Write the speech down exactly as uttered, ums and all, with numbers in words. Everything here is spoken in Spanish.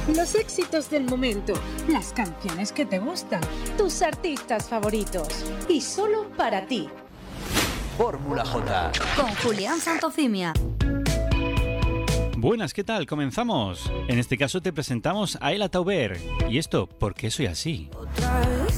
Los éxitos del momento, las canciones que te gustan, tus artistas favoritos y solo para ti. Fórmula J con Julián Santocimia. Buenas, ¿qué tal? Comenzamos. En este caso te presentamos a Ela Tauber. Y esto, ¿por qué soy así?